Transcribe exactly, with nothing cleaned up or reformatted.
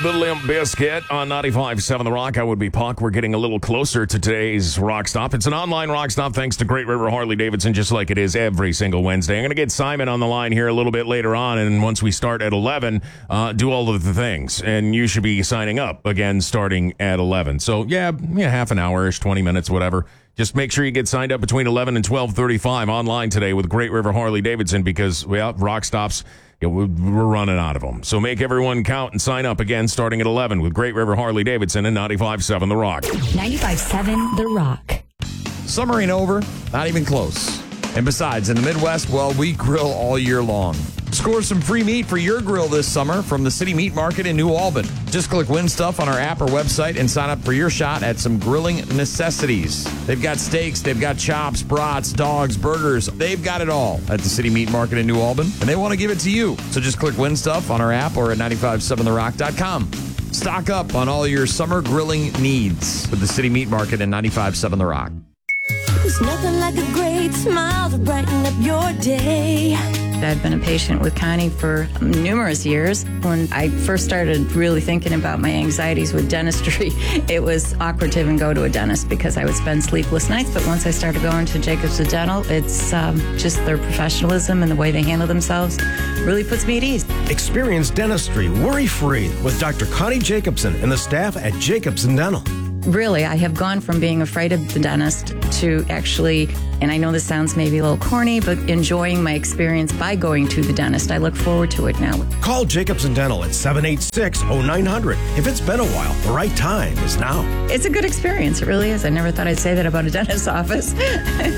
The Limp Bizkit on ninety-five point seven The Rock. I would be Puck. We're getting a little closer to today's Rock Stop. It's an online Rock Stop thanks to Great River Harley-Davidson, just like it is every single Wednesday. I'm going to get Simon on the line here a little bit later on, and once we start at eleven, uh, do all of the things. And you should be signing up, again, starting at eleven. So, yeah, yeah half an hour-ish, twenty minutes, whatever. Just make sure you get signed up between eleven and twelve thirty-five online today with Great River Harley-Davidson because, well, Rock Stops, yeah, we're running out of them. So make everyone count and sign up again starting at eleven with Great River Harley-Davidson and ninety-five point seven The Rock. ninety-five point seven The Rock. Summer ain't over, not even close. And besides, in the Midwest, well, we grill all year long. Score some free meat for your grill this summer from the City Meat Market in New Albany. Just click Win Stuff on our app or website and sign up for your shot at some grilling necessities. They've got steaks, they've got chops, brats, dogs, burgers. They've got it all at the City Meat Market in New Albany, and they want to give it to you. So just click Win Stuff on our app or at nine five seven the rock dot com. Stock up on all your summer grilling needs with the City Meat Market in ninety-five point seven The Rock. There's nothing like a great smile to brighten up your day. I've been a patient with Connie for numerous years. When I first started really thinking about my anxieties with dentistry, it was awkward to even go to a dentist because I would spend sleepless nights. But once I started going to Jacobs Dental, it's um, just their professionalism and the way they handle themselves really puts me at ease. Experience dentistry worry-free with Doctor Connie Jacobson and the staff at Jacobs Dental. Really, I have gone from being afraid of the dentist to actually, and I know this sounds maybe a little corny, but enjoying my experience by going to the dentist. I look forward to it now. Call Jacobs Dental at seven eight six, oh nine hundred. If it's been a while, the right time is now. It's a good experience. It really is. I never thought I'd say that about a dentist's office.